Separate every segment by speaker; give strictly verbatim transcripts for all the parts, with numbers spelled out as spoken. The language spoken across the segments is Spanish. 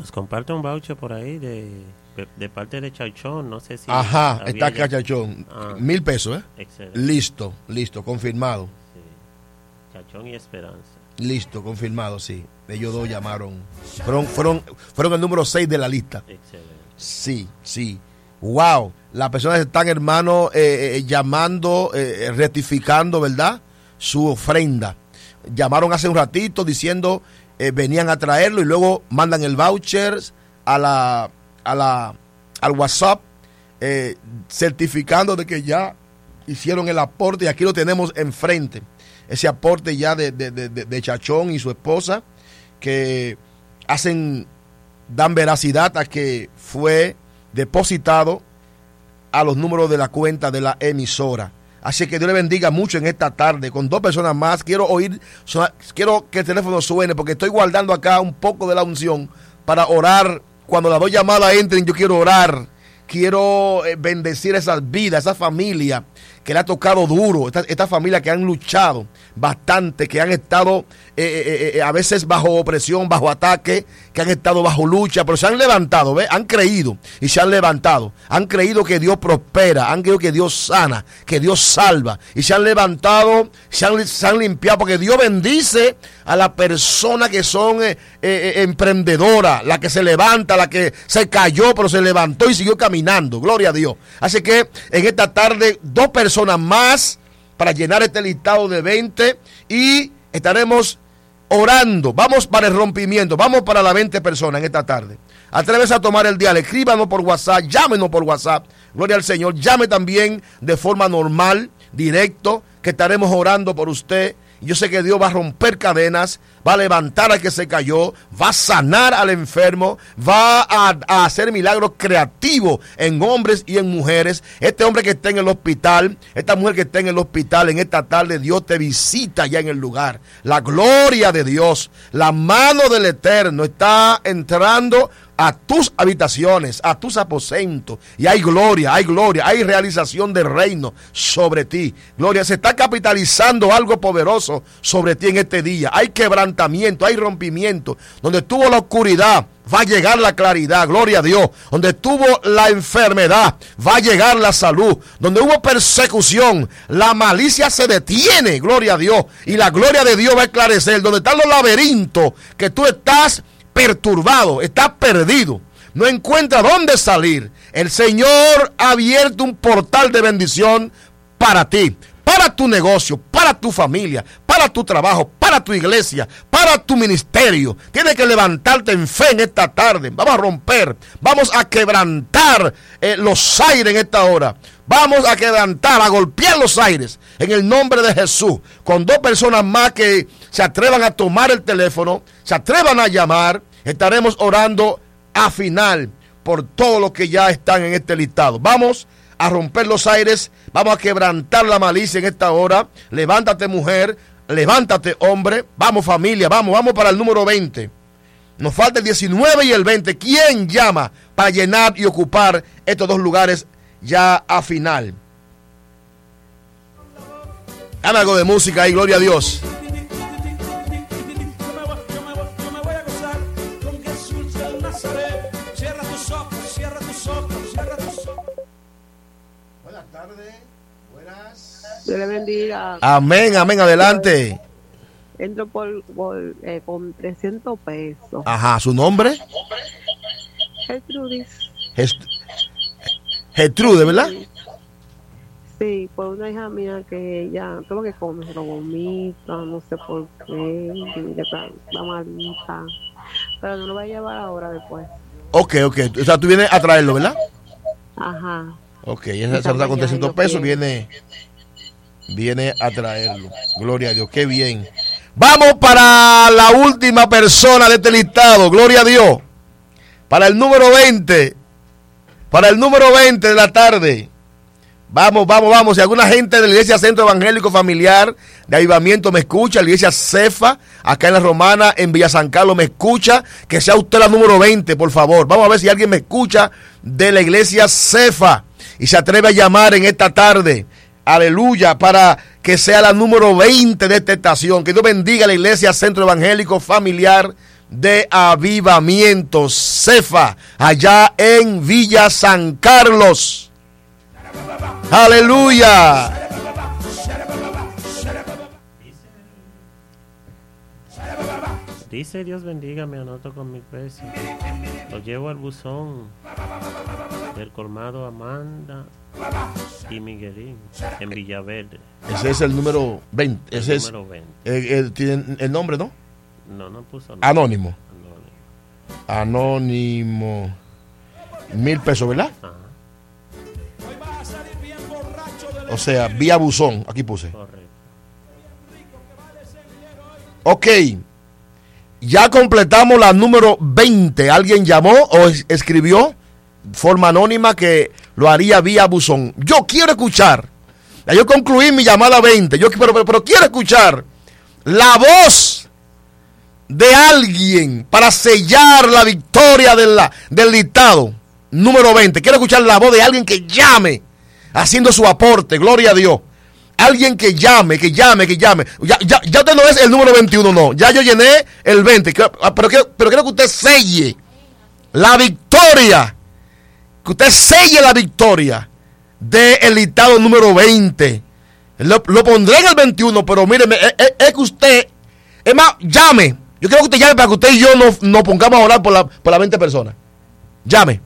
Speaker 1: Nos comparte un voucher por ahí de, de, de parte de Chachón, no sé si...
Speaker 2: Ajá, está acá Chachón.
Speaker 1: Ah,
Speaker 2: Mil pesos, ¿eh?
Speaker 1: Excelente.
Speaker 2: Listo, listo, confirmado.
Speaker 1: Sí. Chachón y Esperanza.
Speaker 2: Listo, confirmado, sí. Ellos dos llamaron. Fueron, fueron, fueron el número seis de la lista.
Speaker 1: Excelente.
Speaker 2: Sí, sí. Wow. Las personas están, hermano, eh, eh, llamando, eh, rectificando, ¿verdad? Su ofrenda. Llamaron hace un ratito diciendo... Eh, venían a traerlo y luego mandan el voucher a la, a la, al WhatsApp eh, certificando de que ya hicieron el aporte y aquí lo tenemos enfrente, ese aporte ya de, de, de, de Chachón y su esposa que hacen, dan veracidad a que fue depositado a los números de la cuenta de la emisora. Así que Dios le bendiga mucho en esta tarde con dos personas más. Quiero oír, quiero que el teléfono suene porque estoy guardando acá un poco de la unción para orar. Cuando las dos llamadas entren, yo quiero orar. Quiero bendecir esas vidas, esa familia que le ha tocado duro, esta, esta familia que han luchado bastante, que han estado eh, eh, a veces bajo opresión, bajo ataque, que han estado bajo lucha, pero se han levantado, ¿ves? Han creído y se han levantado, han creído que Dios prospera, han creído que Dios sana, que Dios salva, y se han levantado, se han, se han limpiado, porque Dios bendice a las personas que son eh, eh, emprendedoras, la que se levanta, la que se cayó, pero se levantó y siguió caminando, gloria a Dios. Así que en esta tarde, dos personas más para llenar este listado de veinte y estaremos orando. Vamos para el rompimiento, vamos para las veinte personas en esta tarde. Atrévese a tomar el dial, escríbanos por WhatsApp, llámenos por WhatsApp, gloria al Señor. Llame también de forma normal, directo, que estaremos orando por usted. Yo sé que Dios va a romper cadenas, va a levantar al que se cayó, va a sanar al enfermo, va a, a hacer milagros creativos en hombres y en mujeres. Este hombre que está en el hospital, esta mujer que está en el hospital, en esta tarde Dios te visita ya en el lugar. La gloria de Dios, la mano del Eterno está entrando a tus habitaciones, a tus aposentos, y hay gloria, hay gloria, hay realización del reino sobre ti. Gloria, se está capitalizando algo poderoso sobre ti en este día. Hay quebrantamiento, hay rompimiento. Donde estuvo la oscuridad, va a llegar la claridad, gloria a Dios. Donde estuvo la enfermedad, va a llegar la salud. Donde hubo persecución, la malicia se detiene, gloria a Dios. Y la gloria de Dios va a esclarecer. Donde están los laberintos que tú estás perturbado, estás perdido, no encuentra dónde salir. El Señor ha abierto un portal de bendición para ti, para tu negocio, para tu familia, para tu trabajo, para tu iglesia, para tu ministerio. Tienes que levantarte en fe en esta tarde. Vamos a romper, vamos a quebrantar eh, los aires en esta hora. Vamos a quebrantar, a golpear los aires en el nombre de Jesús. Con dos personas más que se atrevan a tomar el teléfono, se atrevan a llamar, estaremos orando a final por todos los que ya están en este listado. Vamos a romper los aires, vamos a quebrantar la malicia en esta hora. Levántate, mujer, levántate, hombre. Vamos, familia, vamos, vamos para el número veinte. Nos falta el diecinueve y el veinte. ¿Quién llama para llenar y ocupar estos dos lugares ya a final? Dame algo de música ahí, gloria a Dios. Buenas tardes, buenas.
Speaker 3: Dios le bendiga.
Speaker 2: Amén, amén, adelante.
Speaker 3: Entro por, por eh, con trescientos pesos.
Speaker 2: Ajá, ¿su nombre?
Speaker 3: Gertrudis.
Speaker 2: Gest- Gertrude, ¿verdad?
Speaker 3: Sí. Sí, por una hija mía que ella, todo lo que come se lo vomita, no sé por qué, y está está malita. Pero no lo voy a llevar ahora después.
Speaker 2: Ok, ok. O sea, tú vienes a traerlo, ¿verdad?
Speaker 3: Ajá.
Speaker 2: Ok, esa se con trescientos pesos, viene, viene a traerlo. Gloria a Dios, qué bien. Vamos para la última persona de este listado, gloria a Dios. Para el número veinte. Para el número veinte de la tarde. Vamos, vamos, vamos. Si alguna gente de la Iglesia Centro Evangélico Familiar de Avivamiento me escucha, la Iglesia Cefa, acá en la Romana, en Villa San Carlos, me escucha, que sea usted la número veinte, por favor. Vamos a ver si alguien me escucha de la Iglesia Cefa y se atreve a llamar en esta tarde. Aleluya, para que sea la número veinte de esta estación. Que Dios bendiga a la Iglesia Centro Evangélico Familiar de Avivamiento Cefa, allá en Villa San Carlos. Aleluya.
Speaker 1: Dice Dios bendiga, me anoto con mil pesos. Lo llevo al buzón del colmado Amanda y Miguelín en Villaverde.
Speaker 2: Ese es el número veinte.
Speaker 1: El
Speaker 2: Ese
Speaker 1: número
Speaker 2: es
Speaker 1: veinte.
Speaker 2: el, el, tiene el nombre, ¿no?
Speaker 1: No, no puso nombre.
Speaker 2: Anónimo.
Speaker 1: Anónimo.
Speaker 2: Anónimo. Mil pesos, ¿verdad?
Speaker 1: Ajá,
Speaker 2: O sea, vía buzón. Aquí puse.
Speaker 1: correcto.
Speaker 2: Ok. Ya completamos la número veinte. ¿Alguien llamó o es- escribió de forma anónima que lo haría vía buzón? Yo quiero escuchar. Ya yo concluí mi llamada veinte. Yo, pero, pero, pero quiero escuchar la voz de alguien para sellar la victoria de la, del listado número veinte. Quiero escuchar la voz de alguien que llame haciendo su aporte. Gloria a Dios. Alguien que llame, que llame, que llame. Ya, ya, ya usted no es el número veintiuno, no. Ya yo llené el veinte. Quiero- ah, Pero quiero, pero quiero que usted selle la victoria. Que usted selle la victoria del listado número veinte. Lo, lo pondré en el veintiuno, pero míreme, es, es- es que usted, es más, llame. Yo quiero que usted llame para que usted y yo nos, nos pongamos a orar por, la, por las veinte personas. Llame.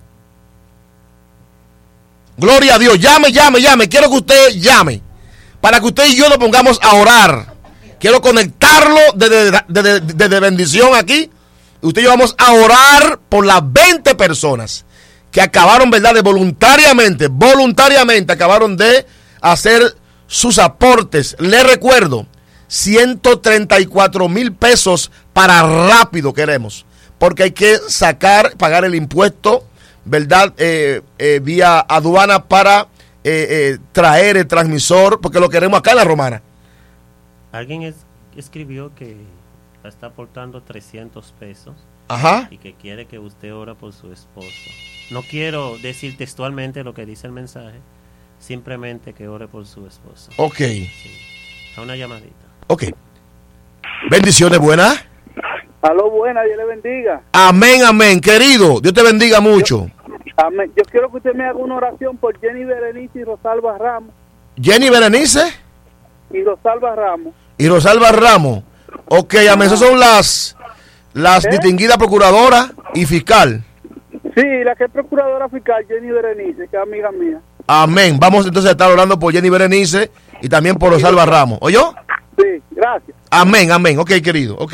Speaker 2: Gloria a Dios. Llame, llame, llame. Quiero que usted llame. Para que usted y yo nos pongamos a orar. Quiero conectarlo desde de, de, de, de bendición aquí. Usted y yo vamos a orar por las veinte personas que acabaron, ¿verdad? De voluntariamente, voluntariamente acabaron de hacer sus aportes. Le recuerdo, ciento treinta y cuatro mil pesos para rápido queremos. Porque hay que sacar, pagar el impuesto, ¿verdad? Eh, eh, vía aduana para eh, eh, traer el transmisor, porque lo queremos acá en La Romana.
Speaker 1: Alguien es- escribió que está aportando trescientos pesos
Speaker 2: Ajá.
Speaker 1: y que quiere que usted ora por su esposo. No quiero decir textualmente lo que dice el mensaje, simplemente que ore por su esposo.
Speaker 2: Ok,
Speaker 1: Sí. A una llamadita.
Speaker 2: ok. Bendiciones buenas.
Speaker 4: Aló, buena, Dios le bendiga.
Speaker 2: Amén, amén. Querido, Dios te bendiga mucho.
Speaker 4: Amén. Yo quiero que usted me haga una oración por Jenny Berenice y Rosalba Ramos.
Speaker 2: Jenny Berenice
Speaker 4: Y Rosalba Ramos.
Speaker 2: y Rosalba Ramos. Ok, amén. Esas son las, las
Speaker 4: ¿Eh?
Speaker 2: distinguidas procuradoras y fiscal.
Speaker 4: Sí, la que es procuradora fiscal, Jenny Berenice, que es amiga mía.
Speaker 2: Amén. Vamos entonces a estar orando por Jenny Berenice y también por Rosalba Ramos. ¿Oyó?
Speaker 4: Sí, gracias.
Speaker 2: Amén, amén. Ok, querido, ok.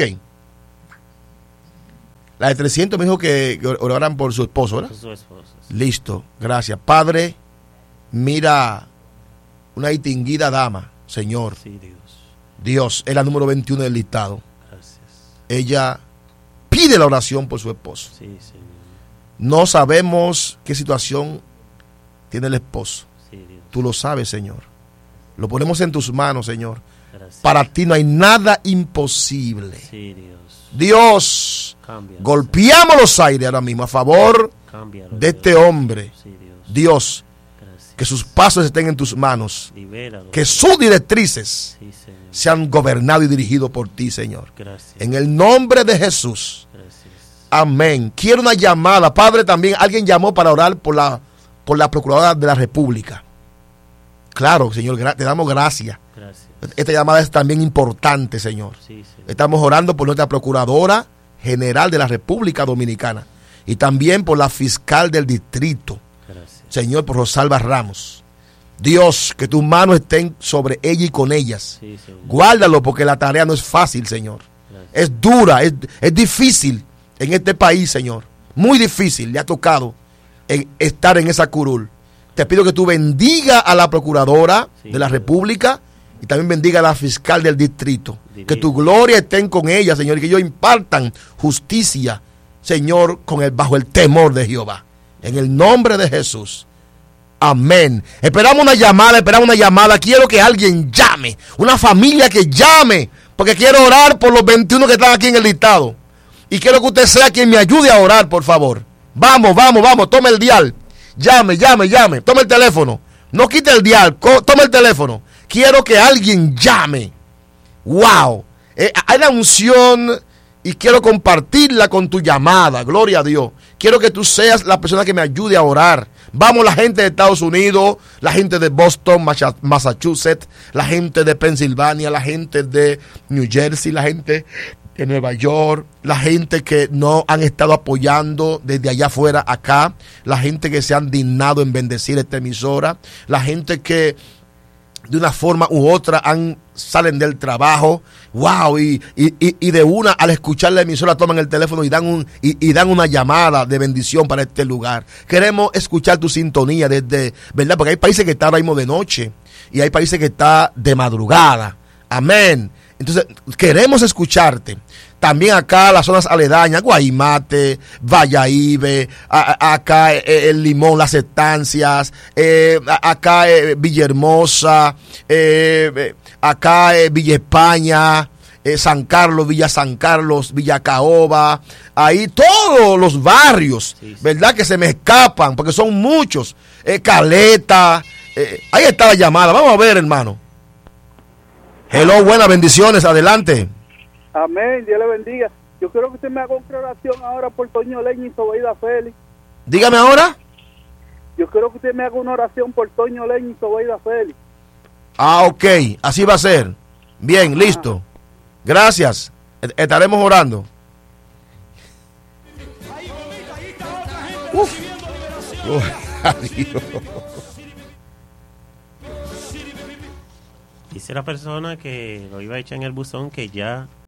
Speaker 2: La de trescientos me dijo que, que oraran por su esposo, ¿verdad?
Speaker 1: Por su esposo. Sí.
Speaker 2: Listo, gracias. Padre, mira una distinguida dama, Señor.
Speaker 1: Sí, Dios.
Speaker 2: Dios, es la número veintiuno del listado.
Speaker 1: Gracias.
Speaker 2: Ella pide la oración por su esposo.
Speaker 1: Sí, Señor.
Speaker 2: No sabemos qué situación tiene el esposo.
Speaker 1: Sí, Dios.
Speaker 2: Tú lo sabes, Señor. Lo ponemos en tus manos, Señor.
Speaker 1: Gracias.
Speaker 2: Para ti no hay nada imposible.
Speaker 1: Sí, Dios.
Speaker 2: Dios,
Speaker 1: Cambia.
Speaker 2: golpeamos los aires ahora mismo a favor
Speaker 1: Cambia.
Speaker 2: de este hombre.
Speaker 1: Sí, Dios.
Speaker 2: Dios,
Speaker 1: Gracias.
Speaker 2: que sus pasos estén en tus manos.
Speaker 1: Libéralo.
Speaker 2: Que sus directrices
Speaker 1: Sí, Señor.
Speaker 2: sean gobernados y dirigidos por ti, Señor.
Speaker 1: Gracias.
Speaker 2: En el nombre de Jesús.
Speaker 1: Gracias.
Speaker 2: Amén. Quiero una llamada. Padre, también alguien llamó para orar por la, por la Procuradora de la República. Claro, Señor, gra- te damos gracias.
Speaker 1: Gracias.
Speaker 2: Esta llamada es también importante, Señor.
Speaker 1: Sí, Señor.
Speaker 2: Estamos orando por nuestra Procuradora General de la República Dominicana y también por la fiscal del distrito,
Speaker 1: Gracias.
Speaker 2: Señor, por Rosalba Ramos. Dios, que tus manos estén sobre ella y con ellas.
Speaker 1: Sí, Señor.
Speaker 2: Guárdalo porque la tarea no es fácil, Señor.
Speaker 1: Gracias.
Speaker 2: Es dura, es, es difícil en este país, Señor. Muy difícil, le ha tocado en estar en esa curul. Te pido que tú bendiga a la Procuradora
Speaker 1: Sí,
Speaker 2: de la
Speaker 1: Dios.
Speaker 2: República y también bendiga a la fiscal del distrito.
Speaker 1: Divino.
Speaker 2: Que tu gloria estén con ella, Señor, y que ellos impartan justicia, Señor, con el, bajo el temor de Jehová. En el nombre de Jesús. Amén. Esperamos una llamada, esperamos una llamada. Quiero que alguien llame, una familia que llame, porque quiero orar por los veintiuno que están aquí en el listado. Y quiero que usted sea quien me ayude a orar, por favor. Vamos, vamos, vamos, tome el dial. Llame, llame, llame. Tome el teléfono. No quite el dial, co- tome el teléfono. Quiero que alguien llame. Wow. Eh, hay la unción y quiero compartirla con tu llamada. Gloria a Dios. Quiero que tú seas la persona que me ayude a orar. Vamos, la gente de Estados Unidos, la gente de Boston, Massachusetts, la gente de Pensilvania, la gente de New Jersey, la gente de Nueva York, la gente que no han estado apoyando desde allá afuera acá, la gente que se han dignado en bendecir esta emisora, la gente que de una forma u otra han, salen del trabajo, wow, y, y, y de una al escuchar la emisora toman el teléfono y dan un y, y dan una llamada de bendición para este lugar. Queremos escuchar tu sintonía desde, ¿verdad? Porque hay países que están ahora mismo de noche y hay países que están de madrugada. Amén. Entonces, queremos escucharte. También acá las zonas aledañas, Guaymate, Valladolid, acá eh, el Limón, las estancias, eh, acá eh, Villahermosa, eh, acá eh, Villa España, eh, San Carlos, Villa San Carlos, Villa Caoba, ahí todos los barrios, sí, sí. ¿Verdad? Que se me escapan, porque son muchos. Eh, Caleta, eh, ahí está la llamada. Vamos a ver, hermano. Hello, buenas bendiciones, adelante.
Speaker 4: Amén, Dios le bendiga. Yo quiero que usted me haga una oración ahora por Toño Leña y Sobeida Félix.
Speaker 2: Dígame ahora.
Speaker 4: Yo quiero que usted me haga una oración por Toño Leña y Sobeida Félix.
Speaker 2: Ah, ok, así va a ser. Bien, ajá, listo. Gracias, estaremos orando. Uf. Uf. Adiós.
Speaker 1: Dice la persona que lo iba a echar en el buzón que ya